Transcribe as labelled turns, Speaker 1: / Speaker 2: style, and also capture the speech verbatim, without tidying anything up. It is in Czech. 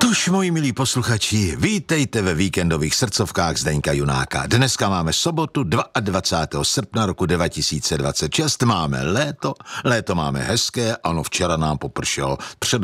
Speaker 1: Nuž, moji milí posluchači, vítejte ve víkendových srdcovkách Zdeňka Junáka. Dneska máme sobotu dvacátého druhého srpna roku dva tisíce dvacet šest. Máme léto, léto máme hezké, ano, včera nám popršelo před